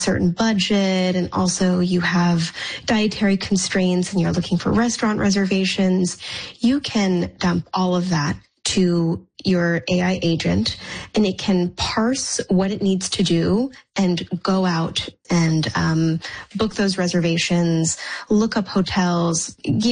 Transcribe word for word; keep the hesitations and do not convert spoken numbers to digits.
certain budget, and also you have dietary constraints and you're looking for restaurant reservations, you can dump all of that to your A I agent, and it can parse what it needs to do and go out and um, book those reservations, look up hotels, give